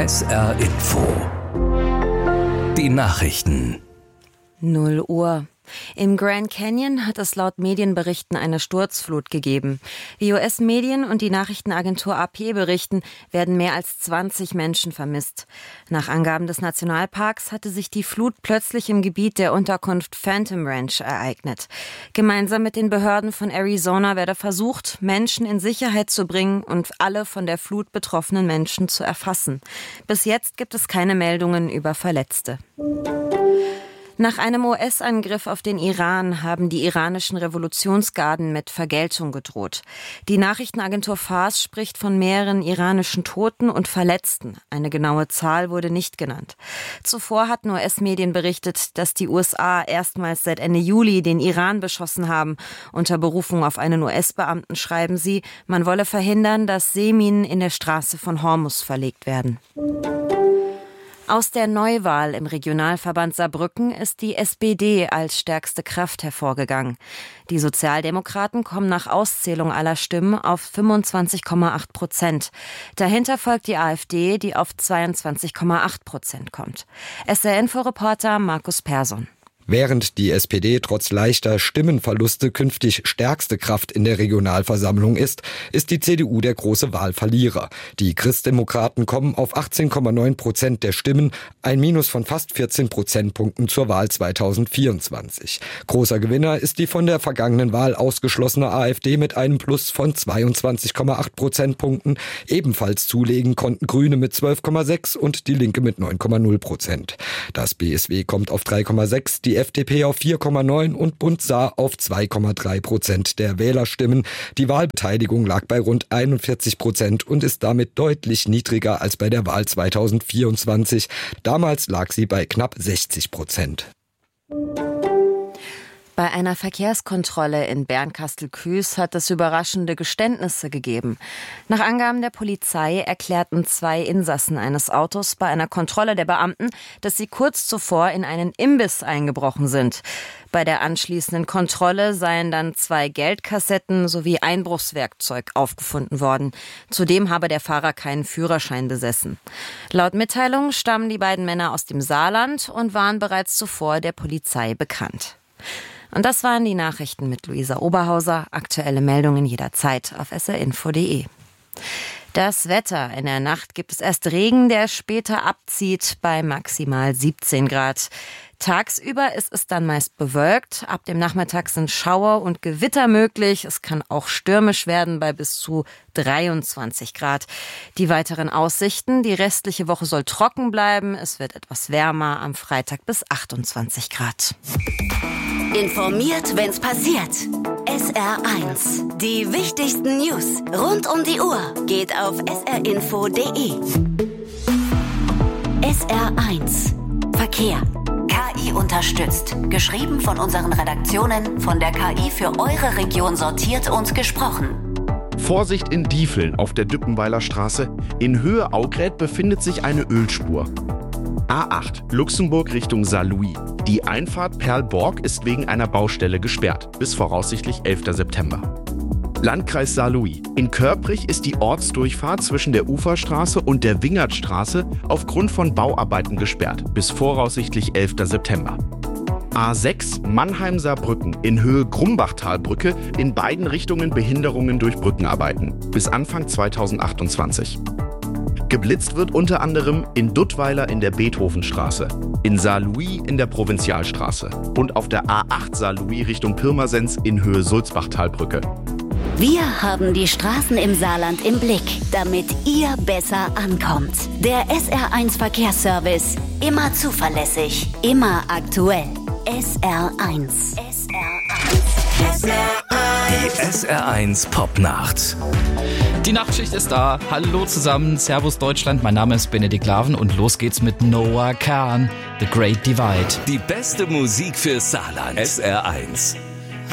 SR Info. Die Nachrichten. 0 Uhr. Im Grand Canyon hat es laut Medienberichten eine Sturzflut gegeben. Wie US-Medien und die Nachrichtenagentur AP berichten, werden mehr als 20 Menschen vermisst. Nach Angaben des Nationalparks hatte sich die Flut plötzlich im Gebiet der Unterkunft Phantom Ranch ereignet. Gemeinsam mit den Behörden von Arizona werde versucht, Menschen in Sicherheit zu bringen und alle von der Flut betroffenen Menschen zu erfassen. Bis jetzt gibt es keine Meldungen über Verletzte. Nach einem US-Angriff auf den Iran haben die iranischen Revolutionsgarden mit Vergeltung gedroht. Die Nachrichtenagentur Fars spricht von mehreren iranischen Toten und Verletzten. Eine genaue Zahl wurde nicht genannt. Zuvor hatten US-Medien berichtet, dass die USA erstmals seit Ende Juli den Iran beschossen haben. Unter Berufung auf einen US-Beamten schreiben sie, man wolle verhindern, dass Seeminen in der Straße von Hormuz verlegt werden. Aus der Neuwahl im Regionalverband Saarbrücken ist die SPD als stärkste Kraft hervorgegangen. Die Sozialdemokraten kommen nach Auszählung aller Stimmen auf 25,8%. Dahinter folgt die AfD, die auf 22,8% kommt. SR-Info-Reporter Markus Persson. Während die SPD trotz leichter Stimmenverluste künftig stärkste Kraft in der Regionalversammlung ist die CDU der große Wahlverlierer. Die Christdemokraten kommen auf 18,9% der Stimmen, ein Minus von fast 14 Prozentpunkten zur Wahl 2024. Großer Gewinner ist die von der vergangenen Wahl ausgeschlossene AfD mit einem Plus von 22,8 Prozentpunkten. Ebenfalls zulegen konnten Grüne mit 12,6 und die Linke mit 9,0%. Das BSW kommt auf 3,6, die FDP auf 4,9 und Bund Saar auf 2,3% der Wählerstimmen. Die Wahlbeteiligung lag bei rund 41% und ist damit deutlich niedriger als bei der Wahl 2024. Damals lag sie bei knapp 60%. Bei einer Verkehrskontrolle in Bernkastel-Kues hat es überraschende Geständnisse gegeben. Nach Angaben der Polizei erklärten 2 Insassen eines Autos bei einer Kontrolle der Beamten, dass sie kurz zuvor in einen Imbiss eingebrochen sind. Bei der anschließenden Kontrolle seien dann 2 Geldkassetten sowie Einbruchswerkzeug aufgefunden worden. Zudem habe der Fahrer keinen Führerschein besessen. Laut Mitteilung stammen die beiden Männer aus dem Saarland und waren bereits zuvor der Polizei bekannt. Und das waren die Nachrichten mit Luisa Oberhauser. Aktuelle Meldungen jederzeit auf srinfo.de. Das Wetter. In der Nacht gibt es erst Regen, der später abzieht bei maximal 17 Grad. Tagsüber ist es dann meist bewölkt. Ab dem Nachmittag sind Schauer und Gewitter möglich. Es kann auch stürmisch werden bei bis zu 23 Grad. Die weiteren Aussichten. Die restliche Woche soll trocken bleiben. Es wird etwas wärmer am Freitag bis 28 Grad. Informiert, wenn's passiert. SR1. Die wichtigsten News rund um die Uhr geht auf srinfo.de. SR1. Verkehr. KI unterstützt. Geschrieben von unseren Redaktionen, von der KI für eure Region sortiert und gesprochen. Vorsicht in Diefeln auf der Düppenweiler Straße. In Höhe Augräth befindet sich eine Ölspur. A8 Luxemburg Richtung Saarlouis. Die Einfahrt Perl-Borg ist wegen einer Baustelle gesperrt, bis voraussichtlich 11. September. Landkreis Saarlouis. In Körprich ist die Ortsdurchfahrt zwischen der Uferstraße und der Wingertstraße aufgrund von Bauarbeiten gesperrt, bis voraussichtlich 11. September. A6 Mannheim-Saarbrücken in Höhe Grumbachtalbrücke, in beiden Richtungen Behinderungen durch Brückenarbeiten, bis Anfang 2028. Geblitzt wird unter anderem in Duttweiler in der Beethovenstraße, in Saarlouis in der Provinzialstraße und auf der A8 Saarlouis Richtung Pirmasens in Höhe Sulzbachtalbrücke. Wir haben die Straßen im Saarland im Blick, damit ihr besser ankommt. Der SR1 Verkehrsservice. Immer zuverlässig, immer aktuell. SR1. SR1. Die SR1 Popnacht. Die Nachtschicht ist da. Hallo zusammen, Servus Deutschland. Mein Name ist Benedikt Laven und los geht's mit Noah Kahan, The Great Divide. Die beste Musik für Saarland. SR1.